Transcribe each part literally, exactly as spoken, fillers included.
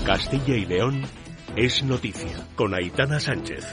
Castilla y León es noticia, con Aitana Sánchez.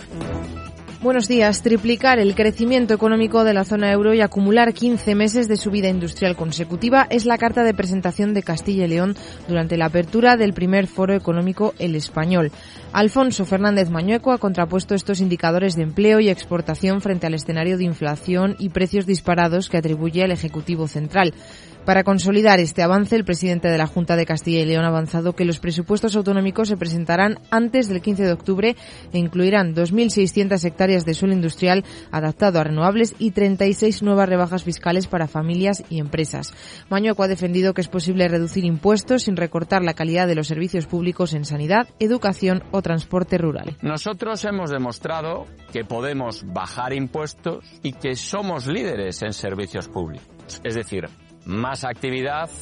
Buenos días. Triplicar el crecimiento económico de la zona euro y acumular quince meses de subida industrial consecutiva es la carta de presentación de Castilla y León durante la apertura del primer foro económico El Español. Alfonso Fernández Mañueco ha contrapuesto estos indicadores de empleo y exportación frente al escenario de inflación y precios disparados que atribuye al Ejecutivo Central. Para consolidar este avance, el presidente de la Junta de Castilla y León ha avanzado que los presupuestos autonómicos se presentarán antes del quince de octubre e incluirán dos mil seiscientas hectáreas de suelo industrial adaptado a renovables y treinta y seis nuevas rebajas fiscales para familias y empresas. Mañueco ha defendido que es posible reducir impuestos sin recortar la calidad de los servicios públicos en sanidad, educación o transporte rural. Nosotros hemos demostrado que podemos bajar impuestos y que somos líderes en servicios públicos. Es decir, más actividad,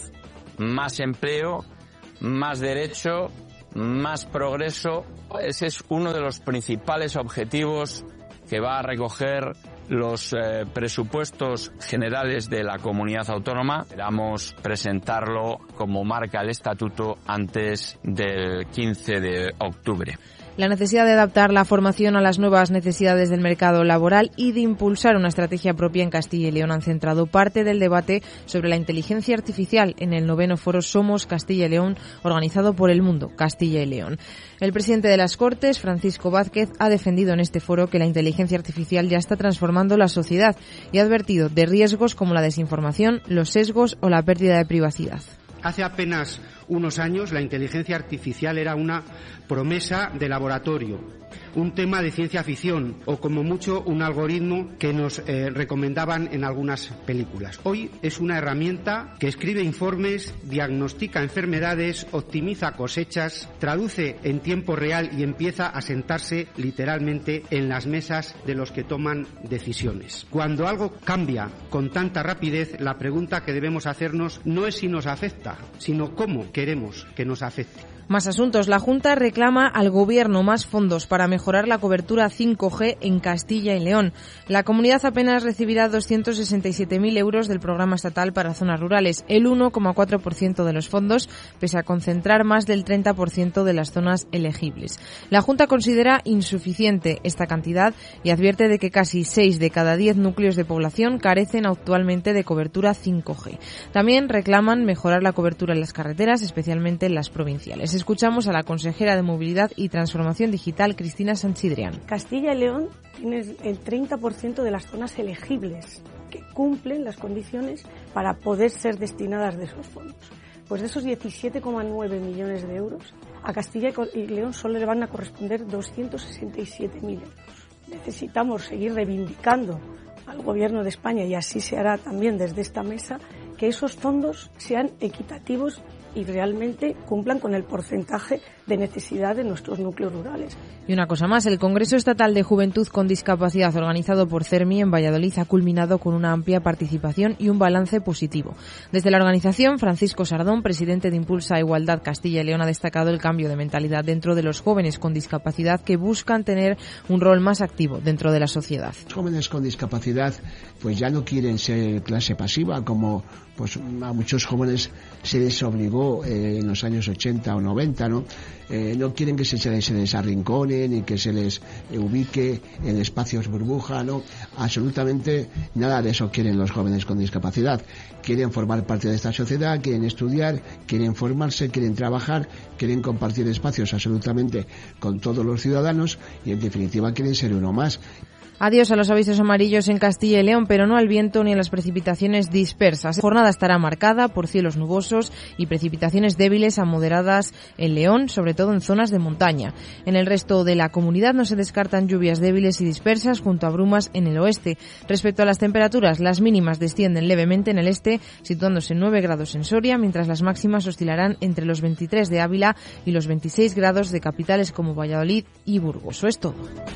más empleo, más derecho, más progreso. Ese es uno de los principales objetivos que va a recoger los eh, presupuestos generales de la comunidad autónoma. Esperamos presentarlo como marca el estatuto antes del quince de octubre. La necesidad de adaptar la formación a las nuevas necesidades del mercado laboral y de impulsar una estrategia propia en Castilla y León han centrado parte del debate sobre la inteligencia artificial en el noveno foro Somos Castilla y León, organizado por El Mundo, Castilla y León. El presidente de las Cortes, Francisco Vázquez, ha defendido en este foro que la inteligencia artificial ya está transformando la sociedad y ha advertido de riesgos como la desinformación, los sesgos o la pérdida de privacidad. Hace apenas unos años la inteligencia artificial era una promesa de laboratorio, un tema de ciencia ficción o como mucho un algoritmo que nos eh, recomendaban en algunas películas. Hoy es una herramienta que escribe informes, diagnostica enfermedades, optimiza cosechas, traduce en tiempo real y empieza a sentarse literalmente en las mesas de los que toman decisiones. Cuando algo cambia con tanta rapidez, la pregunta que debemos hacernos no es si nos afecta, sino cómo queremos que nos afecte. Más asuntos. La Junta reclama al Gobierno más fondos para mejorar la cobertura cinco G en Castilla y León. La comunidad apenas recibirá doscientos sesenta y siete mil euros del programa estatal para zonas rurales, el uno coma cuatro por ciento de los fondos, pese a concentrar más del treinta por ciento de las zonas elegibles. La Junta considera insuficiente esta cantidad y advierte de que casi seis de cada diez núcleos de población carecen actualmente de cobertura cinco G. También reclaman mejorar la cobertura en las carreteras, especialmente en las provinciales. Escuchamos a la consejera de Movilidad y Transformación Digital, Cristina Sanchidrián. Castilla y León tiene el treinta por ciento de las zonas elegibles que cumplen las condiciones para poder ser destinadas de esos fondos. Pues de esos diecisiete coma nueve millones de euros, a Castilla y León solo le van a corresponder doscientos sesenta y siete mil euros. Necesitamos seguir reivindicando al Gobierno de España, y así se hará también desde esta mesa, que esos fondos sean equitativos y realmente cumplan con el porcentaje de necesidad de nuestros núcleos rurales. Y una cosa más, el Congreso Estatal de Juventud con Discapacidad organizado por CERMI en Valladolid ha culminado con una amplia participación y un balance positivo. Desde la organización, Francisco Sardón, presidente de Impulsa Igualdad Castilla y León, ha destacado el cambio de mentalidad dentro de los jóvenes con discapacidad que buscan tener un rol más activo dentro de la sociedad. Los jóvenes con discapacidad pues ya no quieren ser clase pasiva como pues a muchos jóvenes se les obligó eh, en los años ochenta o noventa, ¿no? Eh, no quieren que se, se les arrinconen y que se les eh, ubique en espacios burbuja, ¿no? Absolutamente nada de eso quieren los jóvenes con discapacidad. Quieren formar parte de esta sociedad, quieren estudiar, quieren formarse, quieren trabajar, quieren compartir espacios absolutamente con todos los ciudadanos y en definitiva quieren ser uno más. Adiós a los avisos amarillos en Castilla y León, pero no al viento ni a las precipitaciones dispersas. La jornada estará marcada por cielos nubosos y precipitaciones débiles a moderadas en León, sobre todo en zonas de montaña. En el resto de la comunidad no se descartan lluvias débiles y dispersas junto a brumas en el oeste. Respecto a las temperaturas, las mínimas descienden levemente en el este, situándose en nueve grados en Soria, mientras las máximas oscilarán entre los veintitrés de Ávila y los veintiséis grados de capitales como Valladolid y Burgos. Eso es todo.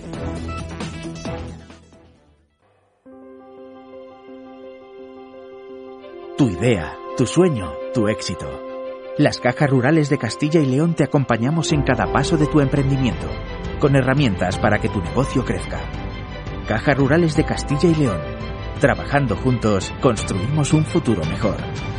Tu idea, tu sueño, tu éxito. Las Cajas Rurales de Castilla y León te acompañamos en cada paso de tu emprendimiento, con herramientas para que tu negocio crezca. Cajas Rurales de Castilla y León. Trabajando juntos, construimos un futuro mejor.